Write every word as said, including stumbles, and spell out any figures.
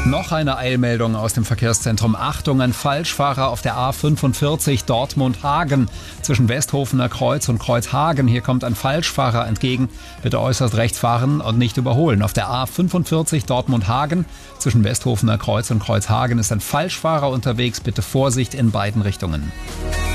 Noch eine Eilmeldung aus dem Verkehrszentrum. Achtung, ein Falschfahrer auf der A fünfundvierzig Dortmund-Hagen. Zwischen Westhofener Kreuz und Kreuzhagen. Hier kommt ein Falschfahrer entgegen. Bitte äußerst rechts fahren und nicht überholen. Auf der A fünfundvierzig Dortmund-Hagen. Zwischen Westhofener Kreuz und Kreuzhagen ist ein Falschfahrer unterwegs. Bitte Vorsicht in beiden Richtungen.